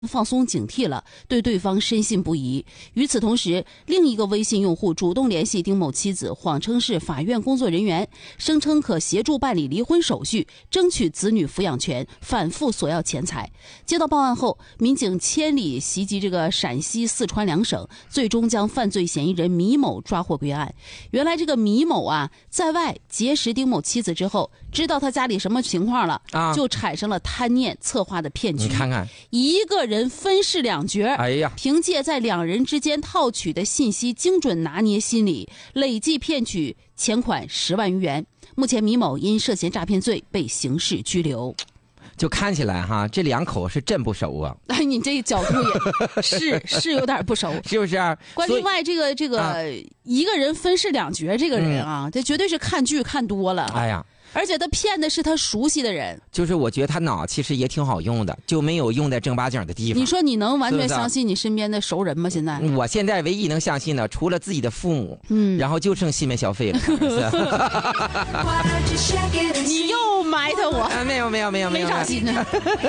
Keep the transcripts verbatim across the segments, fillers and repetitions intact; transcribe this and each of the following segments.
放松警惕了，对对方深信不疑。与此同时，另一个微信用户主动联系丁某妻子，谎称是法院工作人员，声称可协助办理离婚手续，争取子女抚养权，反复索要钱财。接到报案后，民警千里袭击这个陕西、四川两省，最终将犯罪嫌疑人米某抓获归案。原来这个米某啊，在外结识丁某妻子之后，知道他家里什么情况了，啊、就产生了贪念，策划的骗局。 你看看， 一个人分饰两角， 哎呀， 凭借在两人之间套取的信息，精准拿捏心理，累计骗取钱款十万余元。目前米某因涉嫌诈骗罪被刑事拘留。 就看起来哈，这两口是真不熟啊！ 哎，你这个角度也是是有点不熟， 是不是、啊？ 关另外这个这个、啊、一个人分饰两角，这个人啊，这、嗯、绝对是看剧看多了。 哎呀。 而且他骗的是他熟悉的人， 就是我觉得他脑其实也挺好用的，就没有用在正八经的地方。 你说你能完全相信你身边的熟人吗？现在我现在唯一能相信的，除了自己的父母，嗯，然后就剩西门消费了。 你又埋汰我？ 啊、没有没有没有没有， 没长心呢。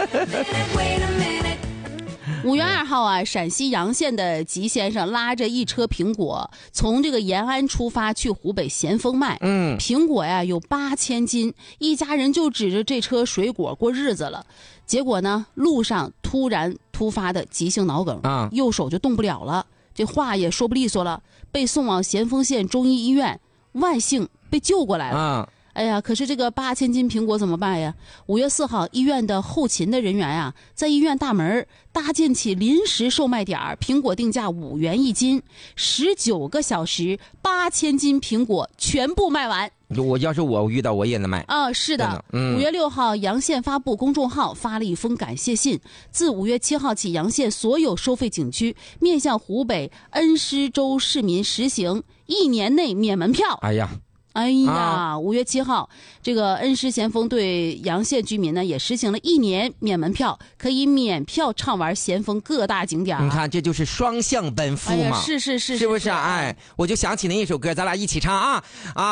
五月二号啊，陕西洋县的吉先生拉着一车苹果从这个延安出发去湖北咸丰卖。嗯，苹果呀有八千斤，一家人就指着这车水果过日子了。结果呢，路上突然突发的急性脑梗啊，右手就动不了了，这话也说不利索了，被送往咸丰县中医医院，万幸被救过来了。啊哎呀，可是这个八千斤苹果怎么办呀？五月四号，医院的后勤的人员啊，在医院大门搭建起临时售卖点，苹果定价五元一斤，十九个小时，八千斤苹果全部卖完。 我要是我遇到我也能卖啊！是的，五、嗯、月六号，洋县发布公众号发了一封感谢信，自五月七号起，洋县所有收费景区面向湖北恩施州市民实行一年内免门票。 哎呀！ 哎呀，五月七号，这个恩施咸丰对洋县居民呢也实行了一年免门票，可以免票畅玩咸丰各大景点。 你看，这就是双向奔赴嘛， 哎、是是是， 是不是？哎，我就想起那一首歌，咱俩一起唱啊啊！